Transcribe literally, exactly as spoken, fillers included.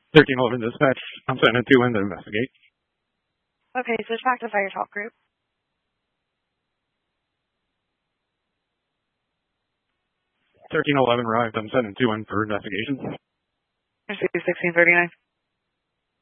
thirteen eleven dispatch. I'm sending two in to investigate. Okay, switch back to fire talk group. thirteen eleven arrived. I'm sending two in for investigation. sixteen thirty-nine.